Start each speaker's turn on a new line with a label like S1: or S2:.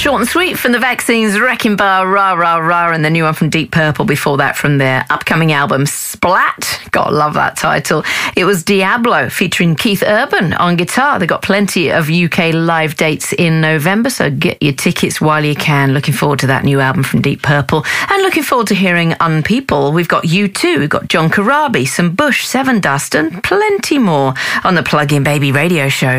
S1: Short and sweet from the Vaccines, Wrecking Bar, Rah Rah Rah, and the new one from Deep Purple before that from their upcoming album Splat. Gotta love that title. It was Diablo featuring Keith Urban on guitar. They got plenty of UK live dates in November, so get your tickets while you can. Looking forward to that new album from Deep Purple, and looking forward to hearing Unpeople. We've got U2, we've got John Corabi, some Bush, Seven Dust, and plenty more on the Plug In Baby radio show.